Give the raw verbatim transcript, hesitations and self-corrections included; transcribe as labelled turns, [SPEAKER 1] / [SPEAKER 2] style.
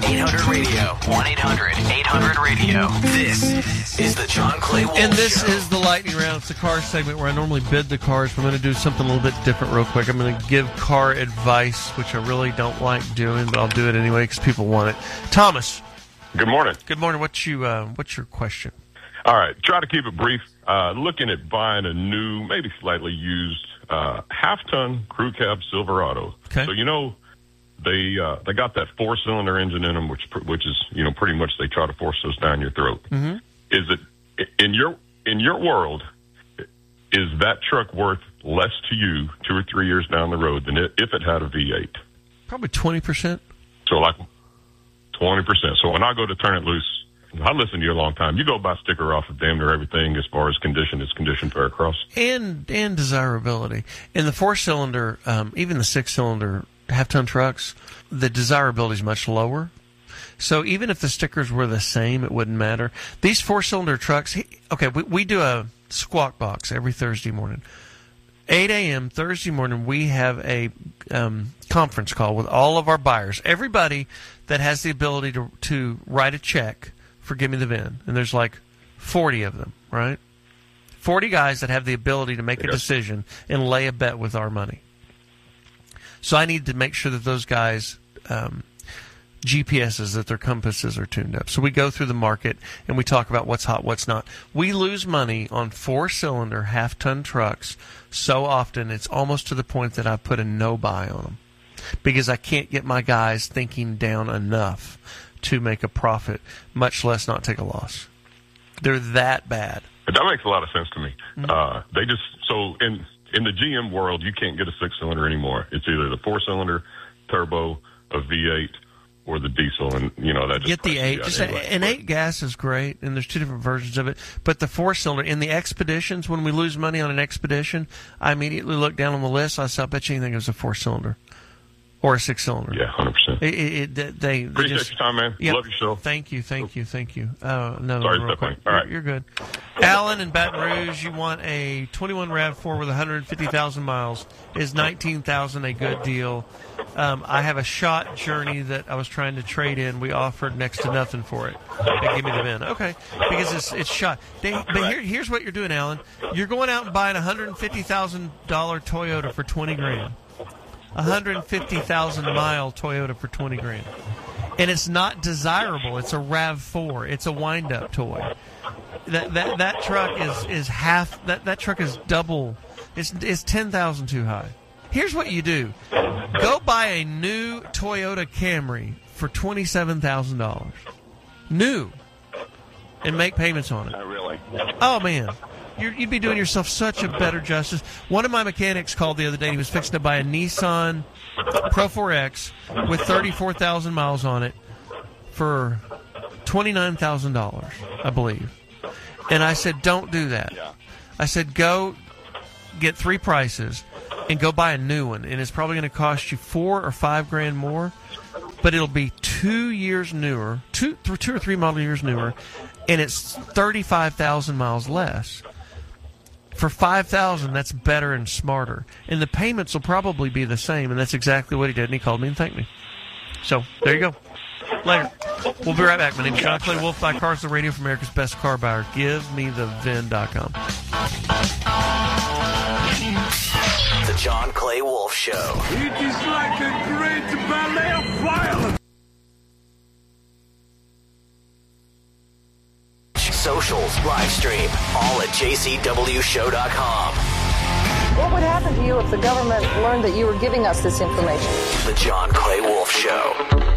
[SPEAKER 1] eight hundred radio. one eight hundred eight hundred radio. This is the John Clay Wolf
[SPEAKER 2] And this
[SPEAKER 1] Show.
[SPEAKER 2] is the lightning round. It's the car segment where I normally bid the cars. But I'm going to do something a little bit different real quick. I'm going to give car advice, which I really don't like doing, but I'll do it anyway because people want it. Thomas.
[SPEAKER 3] Good morning.
[SPEAKER 2] Good morning. What's you? Uh, what's your question?
[SPEAKER 3] All right. Try to keep it brief. Uh, looking at buying a new, maybe slightly used, uh, half-ton crew cab Silverado.
[SPEAKER 2] Okay.
[SPEAKER 3] So, you know, they uh, they got that four-cylinder engine in them, which which is, you know, pretty much they try to force those down your throat.
[SPEAKER 2] Mm-hmm.
[SPEAKER 3] Is it, in your in your world, is that truck worth less to you two or three years down the road than it, if it had a V eight?
[SPEAKER 2] Probably twenty percent.
[SPEAKER 3] So, like, twenty percent. So when I go to turn it loose, I listen to you a long time. You go buy sticker off of damn near everything as far as condition is condition fair across.
[SPEAKER 2] And and desirability. In the four-cylinder, um, even the six-cylinder half-ton trucks, the desirability is much lower. So even if the stickers were the same, it wouldn't matter. These four-cylinder trucks, okay, we, we do a Squawk Box every Thursday morning. eight a.m. Thursday morning, we have a um, conference call with all of our buyers. Everybody that has the ability to to write a check for Give Me the V I N. And there's like forty of them, right? forty guys that have the ability to make a decision and lay a bet with our money. So I need to make sure that those guys, um, G P S's, that their compasses are tuned up. So we go through the market and we talk about what's hot, what's not. We lose money on four-cylinder, half-ton trucks so often it's almost to the point that I put a no-buy on them because I can't get my guys thinking down enough to make a profit, much less not take a loss. They're that bad.
[SPEAKER 3] That makes a lot of sense to me.
[SPEAKER 2] Mm-hmm.
[SPEAKER 3] Uh, they just, so in, in the G M world, you can't get a six-cylinder anymore. It's either the four-cylinder, turbo, a V eight, or the diesel, and, you know, that just
[SPEAKER 2] Get the eight. Just
[SPEAKER 3] anyway.
[SPEAKER 2] An eight gas is great, and there's two different versions of it. But the four-cylinder, in the Expeditions, when we lose money on an Expedition, I immediately look down on the list. I say, I bet you anything it was a four-cylinder. Or a six-cylinder.
[SPEAKER 3] Yeah, one hundred percent.
[SPEAKER 2] It, it, it, they,
[SPEAKER 3] Appreciate
[SPEAKER 2] they just,
[SPEAKER 3] your time, man.
[SPEAKER 2] Yep.
[SPEAKER 3] Love your show.
[SPEAKER 2] Thank you, thank you, thank you. Uh, no,
[SPEAKER 3] Sorry,
[SPEAKER 2] real quick.
[SPEAKER 3] All right.
[SPEAKER 2] You're, you're good. Alan in Baton Rouge, you want a twenty-one RAV four with one hundred fifty thousand miles. Is nineteen thousand dollars a good deal? Um, I have a shot Journey that I was trying to trade in. We offered next to nothing for it. They give me the V I N. Okay, because it's it's shot. They, but here, here's what you're doing, Alan. You're going out and buying a one hundred fifty thousand dollars Toyota for twenty grand. one hundred fifty thousand mile Toyota for twenty grand. And it's not desirable. It's a RAV four. It's a wind-up toy. That that that truck is, is half. That, that truck is double. It's it's ten thousand too high. Here's what you do: go buy a new Toyota Camry for twenty-seven thousand dollars, new, and make payments on it.
[SPEAKER 3] Not really.
[SPEAKER 2] Oh man. You're, you'd be doing yourself such a better justice. One of my mechanics called the other day. He was fixing to buy a Nissan Pro four X with thirty-four thousand miles on it for twenty-nine thousand dollars, I believe. And I said, don't do that. I said, go get three prices and go buy a new one. And it's probably going to cost you four or five grand more, but it'll be two years newer, two, th- two or three model years newer, and it's thirty-five thousand miles less. For five thousand dollars, that's better and smarter. And the payments will probably be the same, and that's exactly what he did, and he called me and thanked me. So, there you go. Later. We'll be right back. My name is John Clay Wolf. Buy Cars the Radio from America's Best Car Buyer. Give me the V I N dot com.
[SPEAKER 1] The John Clay Wolf Show.
[SPEAKER 4] It is like a great ballet of violence.
[SPEAKER 1] Socials, live stream, all at j c w show dot com.
[SPEAKER 5] What would happen to you if the government learned that you were giving us this information?
[SPEAKER 1] The John Clay Wolf Show.